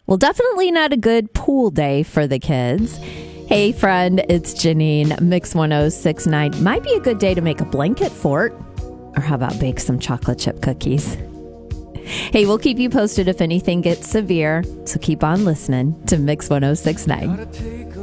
Well, definitely not a good pool day for the kids. Hey, friend, it's Janine. Mix 1069. Might be a good day to make a blanket fort. Or how about bake some chocolate chip cookies? Hey, we'll keep you posted if anything gets severe. So keep on listening to Mix 1069.